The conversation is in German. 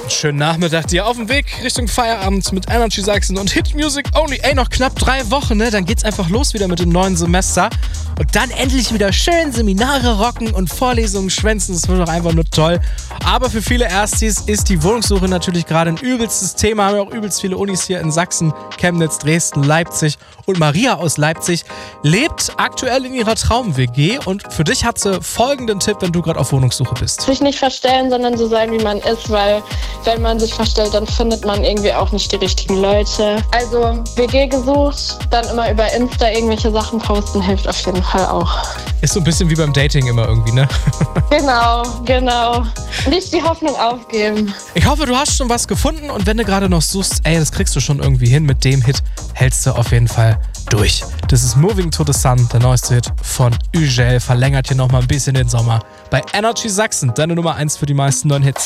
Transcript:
Schönen Nachmittag dir auf dem Weg Richtung Feierabend mit Energy Sachsen und Hit Music Only. Ey, noch knapp 3 Wochen, ne? Dann geht's einfach los wieder mit dem neuen Semester. Und dann endlich wieder schön Seminare rocken und Vorlesungen schwänzen. Das wird doch einfach nur toll. Aber für viele Erstis ist die Wohnungssuche natürlich gerade ein übelstes Thema. Haben wir auch übelst viele Unis hier in Sachsen, Chemnitz, Dresden, Leipzig. Und Maria aus Leipzig lebt aktuell in ihrer Traum-WG. Und für dich hat sie folgenden Tipp, wenn du gerade auf Wohnungssuche bist. Sich nicht verstellen, sondern so sein, wie man ist, weil wenn man sich verstellt, dann findet man irgendwie auch nicht die richtigen Leute. Also WG gesucht, dann immer über Insta irgendwelche Sachen posten, hilft auf jeden Fall auch. Ist so ein bisschen wie beim Dating immer irgendwie, ne? Genau. Nicht die Hoffnung aufgeben. Ich hoffe, du hast schon was gefunden und wenn du gerade noch suchst, ey, das kriegst du schon irgendwie hin. Mit dem Hit hältst du auf jeden Fall durch. Das ist Moving to the Sun, der neueste Hit von Ügel. Verlängert hier nochmal ein bisschen den Sommer. Bei Energy Sachsen, deine Nummer 1 für die meisten neuen Hits.